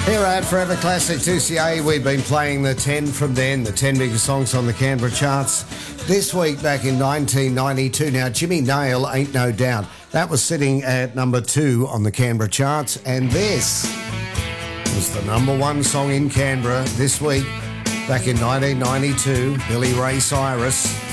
Here at Forever Classic 2CA, we've been playing the 10 from then, the 10 biggest songs on the Canberra charts. This week, back in 1992. Now, Jimmy Nail, Ain't No Doubt. That was sitting at number 2 on the Canberra charts. And this was the number 1 song in Canberra this week, back in 1992, Billy Ray Cyrus.